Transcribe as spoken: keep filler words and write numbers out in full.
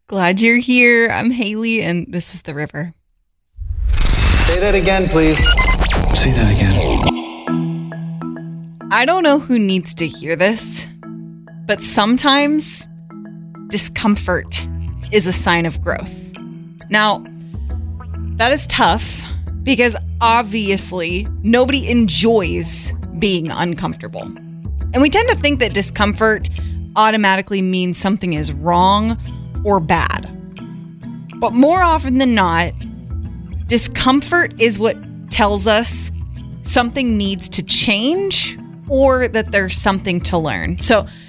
Glad you're here. I'm Haley, and this is The River. Say that again, please. Say that again. I don't know who needs to hear this, but sometimes discomfort is a sign of growth. Now, that is tough because obviously nobody enjoys being uncomfortable. And we tend to think that discomfort automatically means something is wrong or bad. But more often than not, discomfort is what tells us something needs to change or that there's something to learn. So